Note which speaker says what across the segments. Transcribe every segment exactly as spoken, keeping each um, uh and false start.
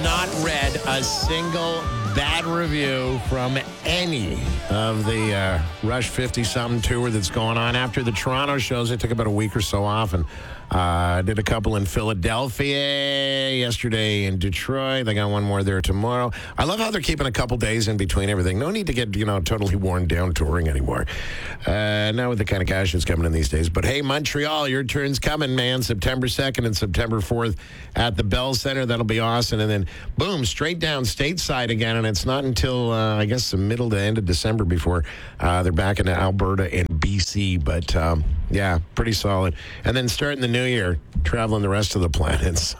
Speaker 1: not read a single bad review from any of the uh, Rush fifty-something tour that's going on. After the Toronto shows, I took about a week or so off and uh, did a couple in Philadelphia yesterday, in Detroit. They got one more there tomorrow. I love how they're keeping a couple days in between everything. No need to get, you know, totally worn down touring anymore. Uh, not with the kind of cash that's coming in these days. But hey, Montreal, your turn's coming, man. September second and September fourth at the Bell Center. That'll be awesome. And then, boom, straight down stateside again. And it's not until, uh, I guess, the middle to end of December before uh, they're back in Alberta and B C. But, um, yeah, pretty solid. And then starting the new year, traveling the rest of the planet. So,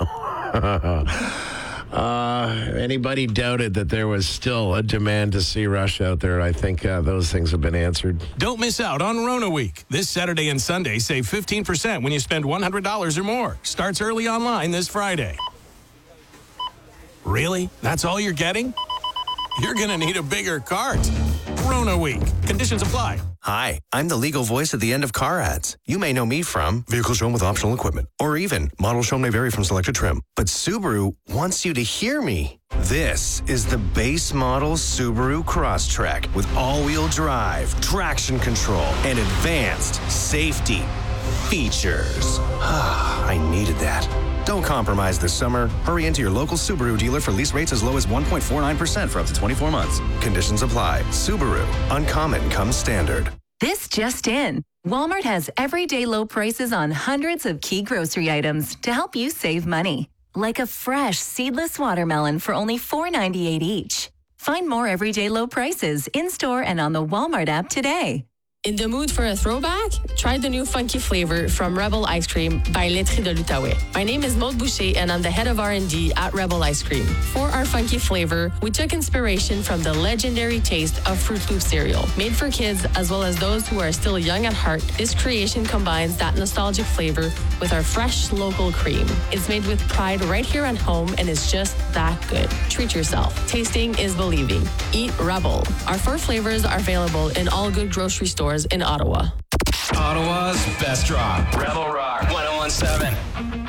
Speaker 1: uh, anybody doubted that there was still a demand to see Rush out there, I think uh, those things have been answered.
Speaker 2: Don't miss out on Rona Week. This Saturday and Sunday, save fifteen percent when you spend one hundred dollars or more. Starts early online this Friday. Really? That's all you're getting? You're going to need a bigger cart. Rona Week. Conditions apply.
Speaker 3: Hi, I'm the legal voice at the end of car ads. You may know me from vehicle shown with optional equipment, or even model shown may vary from selected trim. But Subaru wants you to hear me. This is the base model Subaru Crosstrek with all-wheel drive, traction control, and advanced safety features. I needed that. Don't compromise this summer. Hurry into your local Subaru dealer for lease rates as low as one point four nine percent for up to twenty-four months. Conditions apply. Subaru. Uncommon comes standard.
Speaker 4: This just in. Walmart has everyday low prices on hundreds of key grocery items to help you save money. Like a fresh seedless watermelon for only four dollars and ninety-eight cents each. Find more everyday low prices in-store and on the Walmart app today.
Speaker 5: In the mood for a throwback? Try the new funky flavor from Rebel Ice Cream by Laiterie de l'Outaouais. My name is Maude Boucher and I'm the head of R and D at Rebel Ice Cream. For our funky flavor, we took inspiration from the legendary taste of Fruit Loop cereal. Made for kids as well as those who are still young at heart, this creation combines that nostalgic flavor with our fresh local cream. It's made with pride right here at home and is just that good. Treat yourself. Tasting is believing. Eat Rebel. Our four flavors are available in all good grocery stores in Ottawa.
Speaker 6: Ottawa's best rock. Rebel Rock one oh one seven.